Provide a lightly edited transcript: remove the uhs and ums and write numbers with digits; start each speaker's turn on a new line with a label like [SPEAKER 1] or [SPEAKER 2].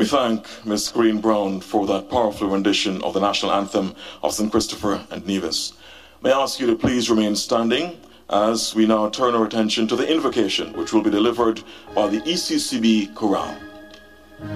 [SPEAKER 1] We thank Ms. Green Brown for that powerful rendition of the national anthem of St. Christopher and Nevis. May I ask you to please remain standing as we now turn our attention to the invocation, which will be delivered by the ECCB Chorale.